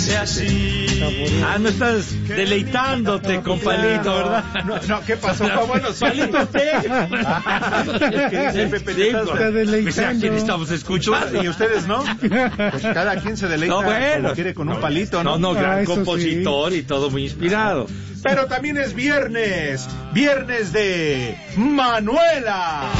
Sea así. No estás deleitándote con Palito, ¿verdad? No, ¿qué pasó? Bueno, Palito Ortega. Pues a quién estamos escuchando. ¿Y ustedes no? Pues cada quien se deleita como quiere con un palito, ¿no? Gran compositor y todo muy inspirado. Pero también es viernes de Manuela.